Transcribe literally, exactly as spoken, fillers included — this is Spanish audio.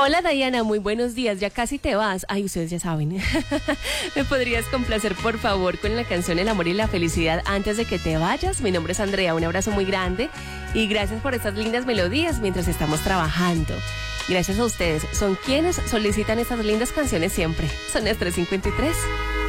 Hola Diana, muy buenos días, ya casi te vas. Ay, ustedes ya saben. ¿Me podrías complacer por favor con la canción El amor y la felicidad antes de que te vayas? Mi nombre es Andrea, un abrazo muy grande y gracias por estas lindas melodías mientras estamos trabajando. Gracias a ustedes, son quienes solicitan estas lindas canciones siempre. Son las tres cincuenta y tres.